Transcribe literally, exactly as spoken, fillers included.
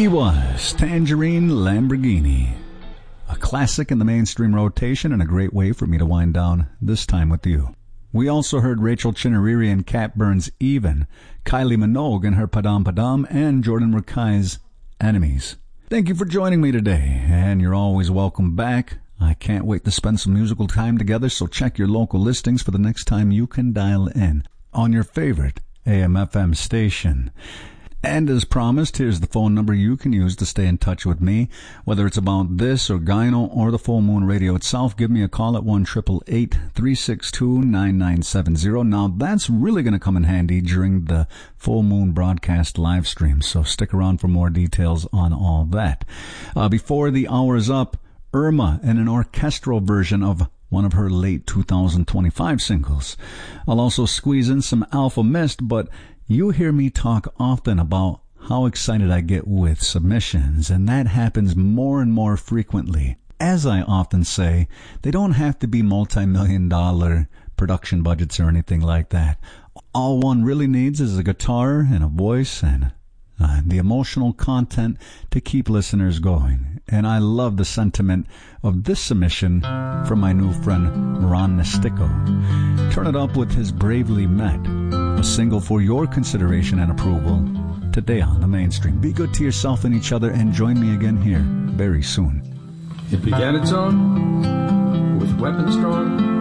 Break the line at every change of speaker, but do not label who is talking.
He was Tangerine Lamborghini, a classic in the mainstream rotation and a great way for me to wind down this time with you. We also heard Rachel Chinariri and Cat Burns' Even, Kylie Minogue and her Padam Padam, and Jordan Rakai's Enemies. Thank you for joining me today, and you're always welcome back. I can't wait to spend some musical time together, so check your local listings for the next time you can dial in on your favorite A M F M station. And as promised, here's the phone number you can use to stay in touch with me. Whether it's about this or Gyno or the Full Moon Radio itself, give me a call at one eight eight eight, three six two, nine nine seven zero. Now, that's really going to come in handy during the Full Moon broadcast live stream, so stick around for more details on all that. Uh, before the hour is up, Irma in an orchestral version of one of her late two thousand twenty-five singles. I'll also squeeze in some Alpha Mist, but you hear me talk often about how excited I get with submissions, and that happens more and more frequently. As I often say, they don't have to be multi-million dollar production budgets or anything like that. All one really needs is a guitar and a voice and uh, the emotional content to keep listeners going. And I love the sentiment of this submission from my new friend Ron Nestico. Turn It Up with his Bravely Met, a single for your consideration and approval today on the mainstream. Be good to yourself and each other, and join me again here very soon.
It began its own with weapons drawn.